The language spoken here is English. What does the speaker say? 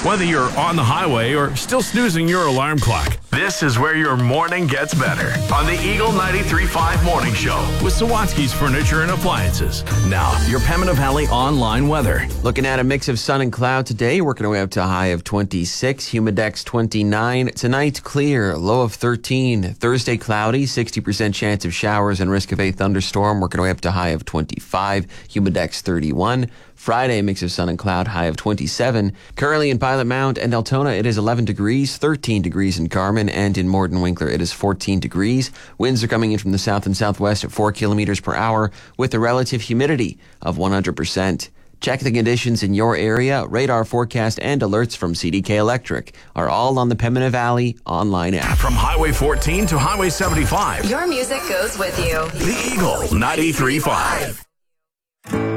Whether you're on the highway or still snoozing your alarm clock, this is where your morning gets better on the Eagle 93.5 Morning Show with Sawatsky's Furniture and Appliances. Now, your Pembina Valley online weather. Looking at a mix of sun and cloud today, working our way up to a high of 26, humidex 29. Tonight, clear, low of 13. Thursday, cloudy, 60% chance of showers and risk of a thunderstorm, working our way up to a high of 25, humidex 31. Friday, mix of sun and cloud, high of 27. Currently in Pilot Mount and Altona, it is 11 degrees, 13 degrees in Carmen, and in Morden Winkler, it is 14 degrees. Winds are coming in from the south and southwest at 4 kilometers per hour with a relative humidity of 100%. Check the conditions in your area. Radar forecast and alerts from CDK Electric are all on the Pembina Valley online app. From Highway 14 to Highway 75, Your music goes with you. the Eagle 93.5.